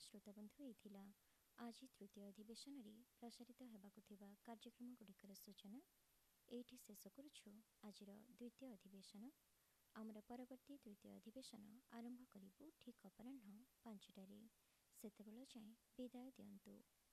श्रोताबंधु एथिला आज तृतीय अधिवेशन प्रसारित होगाकु कार्यक्रमगुड़िकर सूचना एठी शेष करुछु। आजिर द्वितीय अधिवेशन आमर परवर्ती तृतीय अधिवेशन आरंभ करिबु ठीक अपराह्न 5टारे। सेतेबेଳ जाएं विदाय दियंतु।